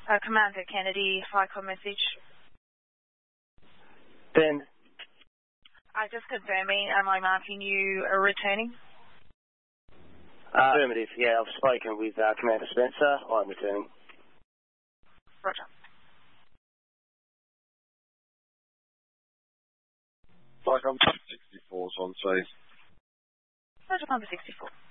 Commander Kennedy, FICOM message. Ben. Just confirming, am I marking you returning? Affirmative, yeah, I've spoken with Commander Spencer. I'm returning. Roger. FICOM 64's on, please. Roger, number 64.